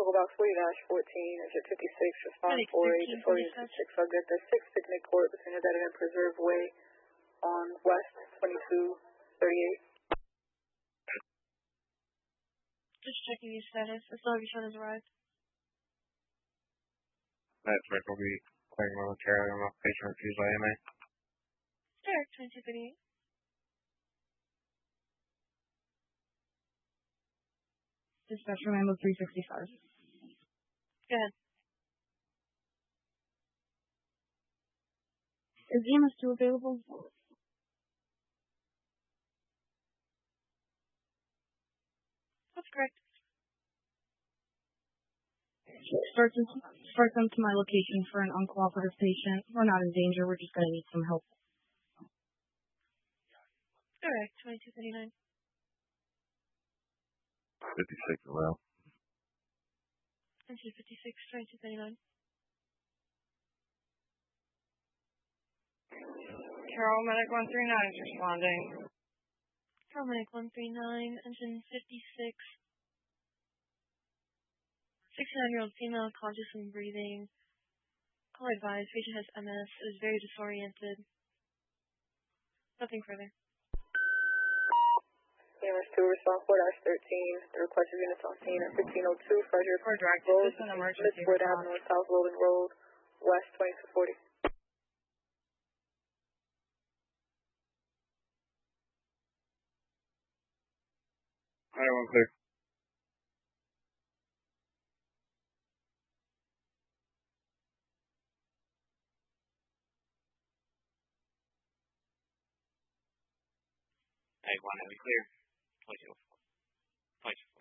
Local Box 40-14, Engine 56, respond Medic 4 13, to 40-6. I'll get the 6 Picnic Court between Dead and Preserve Way on West 2238. Just checking your status. The Salvation has arrived. That's right, we'll be clearing momentarily on the patient refusal AMA. Derek 2238. Dispatch from Ambo 365. Go ahead. Is EMS 2 available? That's correct. Start them to my location for an uncooperative patient. We're not in danger. We're just going to need some help. Correct. 2239. 56 as well. Engine 56, 2239. Carol Medic 139 is responding. Carol Medic 139, Engine 56. 69-year-old female, conscious and breathing. Call advised, patient has MS, is very disoriented. Nothing further. EMS 2, respond 4-13. The requested units on scene at 1502 Frederick Road, This is an emergency Ford response. Avenue, South Logan Road, West 2240. Alright, one clear. Take 1 heavy clear. 2204. 22.